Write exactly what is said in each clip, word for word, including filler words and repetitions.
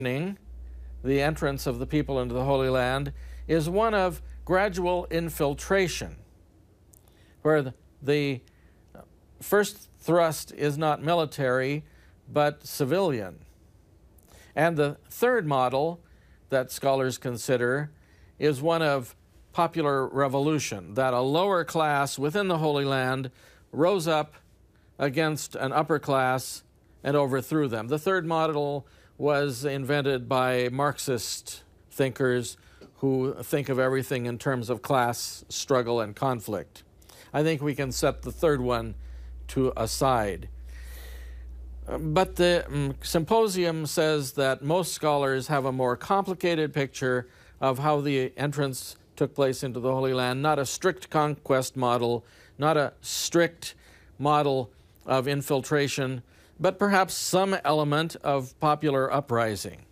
the entrance of the people into the Holy Land is one of gradual infiltration, where the, the first thrust is not military, but civilian. And the third model that scholars consider is one of popular revolution, that a lower class within the Holy Land rose up against an upper class and overthrew them. The third model was invented by Marxist thinkers who think of everything in terms of class struggle and conflict. I think we can set the third one to aside. But the um, symposium says that most scholars have a more complicated picture of how the entrance took place into the Holy Land, not a strict conquest model, not a strict model of infiltration, but perhaps some element of popular uprising.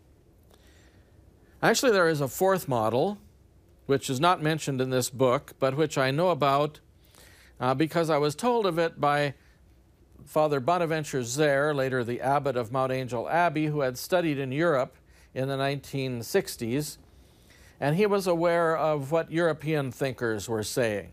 Actually, there is a fourth model, which is not mentioned in this book, but which I know about uh, because I was told of it by Father Bonaventure Zare, later the abbot of Mount Angel Abbey, who had studied in Europe in the nineteen sixties, and he was aware of what European thinkers were saying.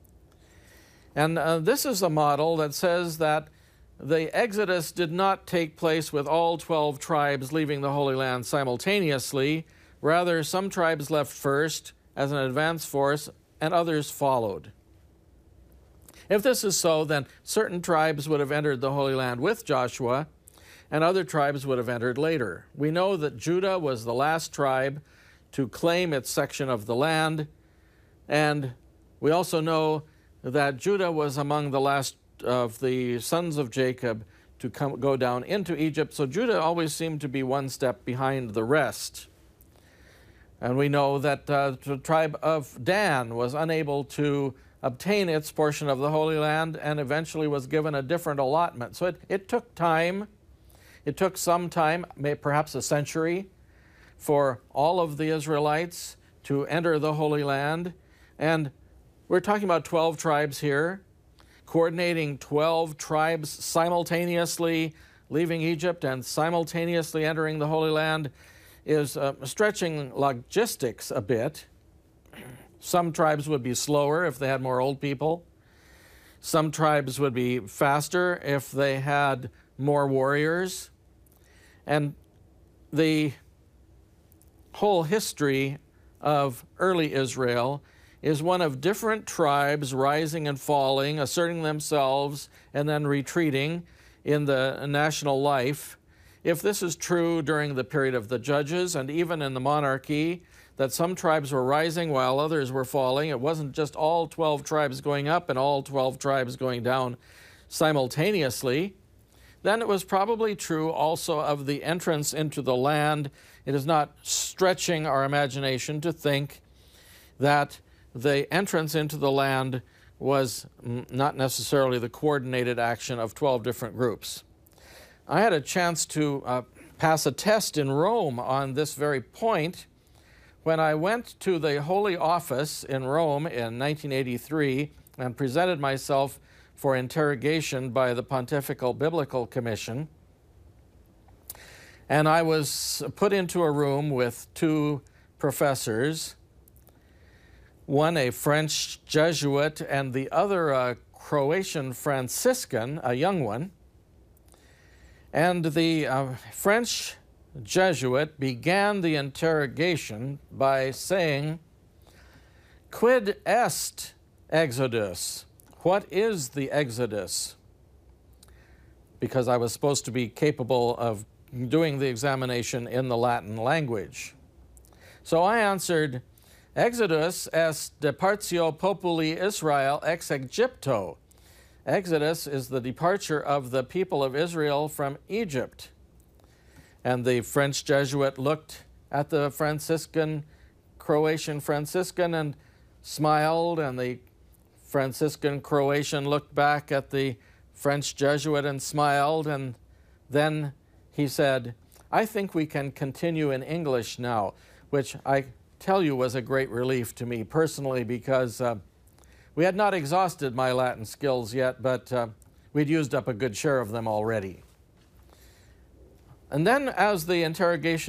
And uh, this is a model that says that the Exodus did not take place with all twelve tribes leaving the Holy Land simultaneously. Rather, some tribes left first as an advance force, and others followed. If this is so, then certain tribes would have entered the Holy Land with Joshua, and other tribes would have entered later. We know that Judah was the last tribe to claim its section of the land, and we also know that Judah was among the last of the sons of Jacob to come, go down into Egypt, so Judah always seemed to be one step behind the rest. And we know that uh, the tribe of Dan was unable to obtain its portion of the Holy Land and eventually was given a different allotment. So it, it took time. It took some time, maybe perhaps a century, for all of the Israelites to enter the Holy Land. And we're talking about twelve tribes here, coordinating twelve tribes simultaneously leaving Egypt and simultaneously entering the Holy Land is uh, stretching logistics a bit. Some tribes would be slower if they had more old people. Some tribes would be faster if they had more warriors. And the whole history of early Israel is one of different tribes rising and falling, asserting themselves, and then retreating in the national life. If this is true during the period of the judges and even in the monarchy, that some tribes were rising while others were falling, it wasn't just all twelve tribes going up and all twelve tribes going down simultaneously, then it was probably true also of the entrance into the land. It is not stretching our imagination to think that the entrance into the land was not necessarily the coordinated action of twelve different groups. I had a chance to uh, pass a test in Rome on this very point when I went to the Holy Office in Rome in nineteen eighty-three and presented myself for interrogation by the Pontifical Biblical Commission. And I was put into a room with two professors, one a French Jesuit and the other a Croatian Franciscan, a young one. And the uh, French Jesuit began the interrogation by saying, "Quid est Exodus?" What is the Exodus? Because I was supposed to be capable of doing the examination in the Latin language. So I answered, "Exodus est departio populi Israel ex Egypto." Exodus is the departure of the people of Israel from Egypt. And the French Jesuit looked at the Franciscan, Croatian Franciscan and smiled, and the Franciscan Croatian looked back at the French Jesuit and smiled, and then he said, "I think we can continue in English now," which I tell you was a great relief to me personally, because uh, we had not exhausted my Latin skills yet, but uh, we'd used up a good share of them already. And then as the interrogation